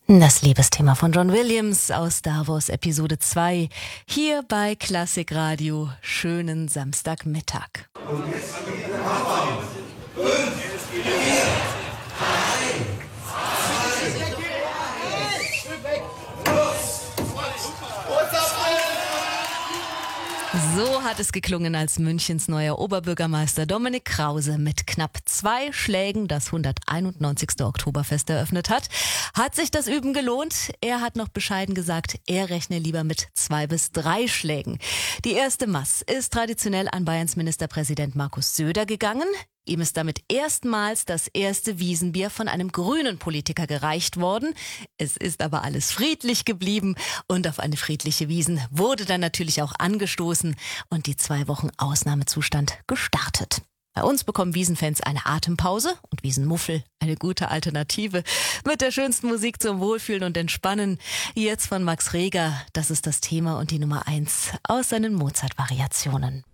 Das Liebesthema von John Williams aus Star Wars Episode 2, hier bei Klassik Radio. Schönen Samstagmittag. Und jetzt so hat es geklungen, als Münchens neuer Oberbürgermeister Dominik Krause mit knapp 2 Schlägen das 191. Oktoberfest eröffnet hat. Hat sich das Üben gelohnt? Er hat noch bescheiden gesagt, er rechne lieber mit 2 bis 3 Schlägen. Die erste Maß ist traditionell an Bayerns Ministerpräsident Markus Söder gegangen. Ihm ist damit erstmals das erste Wiesenbier von einem grünen Politiker gereicht worden. Es ist aber alles friedlich geblieben und auf eine friedliche Wiesn wurde dann natürlich auch angestoßen und die 2 Wochen Ausnahmezustand gestartet. Bei uns bekommen Wiesenfans eine Atempause und Wiesenmuffel eine gute Alternative mit der schönsten Musik zum Wohlfühlen und Entspannen. Jetzt von Max Reger, das ist das Thema und die Nummer 1 aus seinen Mozart-Variationen.